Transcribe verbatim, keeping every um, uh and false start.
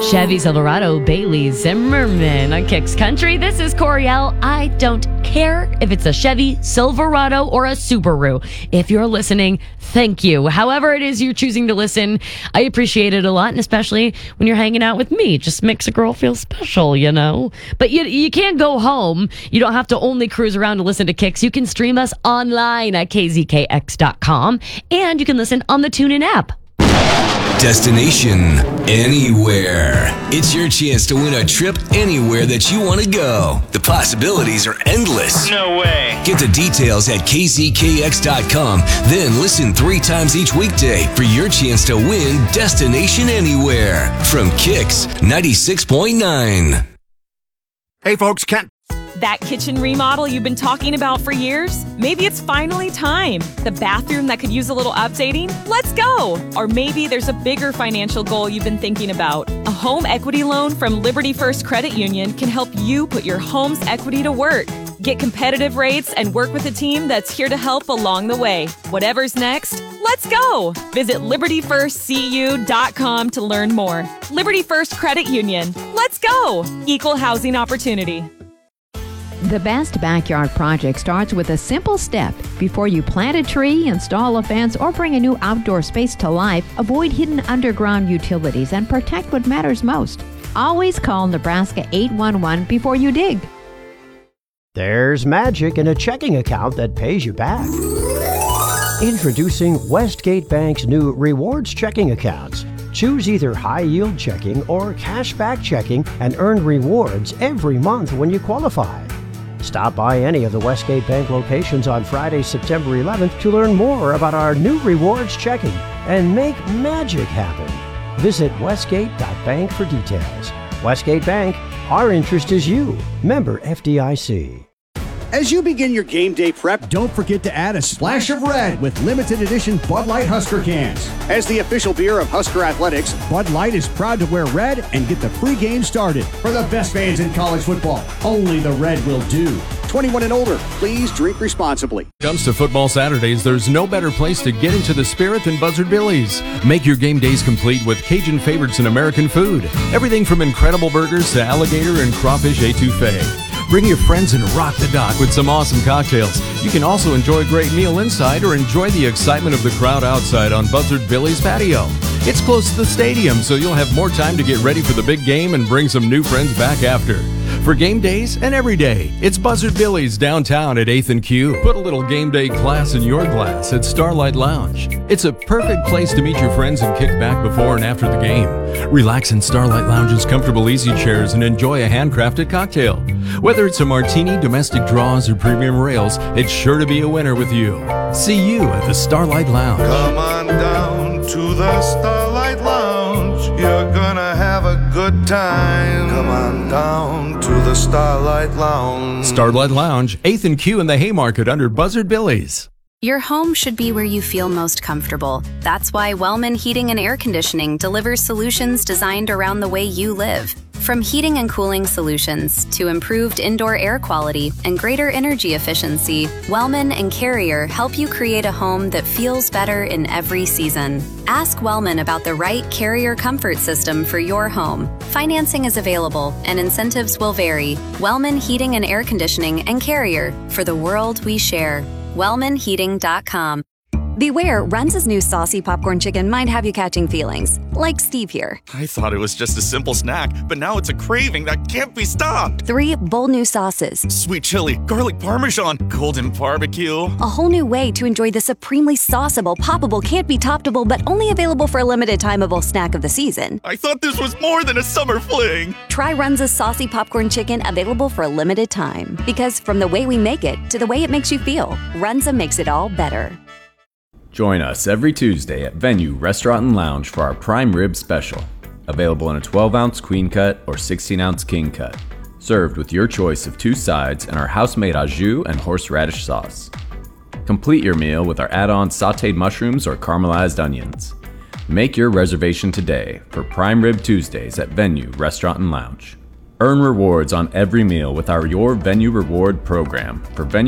Chevy Silverado, Bailey Zimmerman on Kicks Country. This is Coriel. I don't care if it's a Chevy Silverado or a Subaru. If you're listening, thank you. However it is you're choosing to listen, I appreciate it a lot, and especially when you're hanging out with me. It just makes a girl feel special, you know? But you, you can't go home. You don't have to only cruise around to listen to Kicks. You can stream us online at k z k x dot com, and you can listen on the TuneIn app. Destination Anywhere. It's your chance to win a trip anywhere that you want to go. The possibilities are endless. No way. Get the details at k z k x dot com. Then listen three times each weekday for your chance to win Destination Anywhere from Kicks ninety-six point nine. Hey folks, Kent. That kitchen remodel you've been talking about for years? Maybe it's finally time. The bathroom that could use a little updating? Let's go! Or maybe there's a bigger financial goal you've been thinking about. A home equity loan from Liberty First Credit Union can help you put your home's equity to work. Get competitive rates and work with a team that's here to help along the way. Whatever's next, let's go! Visit liberty first c u dot com to learn more. Liberty First Credit Union. Let's go! Equal housing opportunity. The best backyard project starts with a simple step. Before you plant a tree, install a fence, or bring a new outdoor space to life, avoid hidden underground utilities and protect what matters most. Always call Nebraska eight one one before you dig. There's magic in a checking account that pays you back. Introducing Westgate Bank's new rewards checking accounts. Choose either high-yield checking or cash-back checking and earn rewards every month when you qualify. Stop by any of the Westgate Bank locations on Friday, September eleventh to learn more about our new rewards checking and make magic happen. Visit westgate dot bank for details. Westgate Bank, our interest is you. Member F D I C. As you begin your game day prep, don't forget to add a splash of red with limited edition Bud Light Husker cans. As the official beer of Husker Athletics, Bud Light is proud to wear red and get the pregame started. For the best fans in college football, only the red will do. twenty-one and older, please drink responsibly. Comes to football Saturdays, there's no better place to get into the spirit than Buzzard Billy's. Make your game days complete with Cajun favorites and American food. Everything from incredible burgers to alligator and crawfish etouffee. Bring your friends and rock the dock with some awesome cocktails. You can also enjoy a great meal inside or enjoy the excitement of the crowd outside on Buzzard Billy's patio. It's close to the stadium, so you'll have more time to get ready for the big game and bring some new friends back after. For game days and every day, it's Buzzard Billy's downtown at eighth and Q. Put a little game day class in your glass at Starlight Lounge. It's a perfect place to meet your friends and kick back before and after the game. Relax in Starlight Lounge's comfortable easy chairs and enjoy a handcrafted cocktail. Whether it's a martini, domestic draws, or premium rails, it's sure to be a winner with you. See you at the Starlight Lounge. Come on down to the Starlight Lounge. You're gonna have a good time. Come on down to the Starlight Lounge. Starlight Lounge, eighth and Q in the Haymarket under Buzzard Billy's. Your home should be where you feel most comfortable. That's why Wellman Heating and Air Conditioning delivers solutions designed around the way you live. From heating and cooling solutions to improved indoor air quality and greater energy efficiency, Wellman and Carrier help you create a home that feels better in every season. Ask Wellman about the right Carrier comfort system for your home. Financing is available and incentives will vary. Wellman Heating and Air Conditioning and Carrier, for the world we share. wellman heating dot com. Beware, Runza's new saucy popcorn chicken might have you catching feelings, like Steve here. I thought it was just a simple snack, but now it's a craving that can't be stopped. Three bold new sauces. Sweet chili, garlic parmesan, golden barbecue. A whole new way to enjoy the supremely sauceable, poppable, can't be toppable, but only available for a limited timeable snack of the season. I thought this was more than a summer fling. Try Runza's saucy popcorn chicken, available for a limited time. Because from the way we make it to the way it makes you feel, Runza makes it all better. Join us every Tuesday at Venue Restaurant and Lounge for our prime rib special. Available in a twelve ounce queen cut or sixteen ounce king cut. Served with your choice of two sides and our house-made au jus and horseradish sauce. Complete your meal with our add-on sauteed mushrooms or caramelized onions. Make your reservation today for Prime Rib Tuesdays at Venue Restaurant and Lounge. Earn rewards on every meal with our Your Venue Reward program for Venue